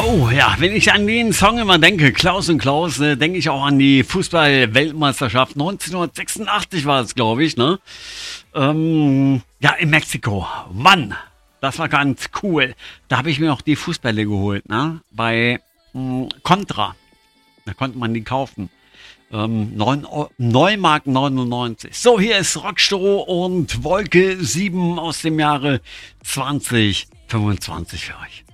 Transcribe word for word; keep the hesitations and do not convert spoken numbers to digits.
Oh ja, wenn ich an den Song immer denke, Klaus und Klaus, äh, denke ich auch an die Fußball-Weltmeisterschaft. neunzehnhundertsechsundachtzig war es, glaube ich, ne? Ähm, ja, in Mexiko. Wann? Das war ganz cool. Da habe ich mir noch die Fußbälle geholt, ne? Bei mh, Contra. Da konnte man die kaufen. Ähm, neun Mark neunundneunzig. So, hier ist Rockstroh und Wolke sieben aus dem Jahre zwanzig fünfundzwanzig für euch.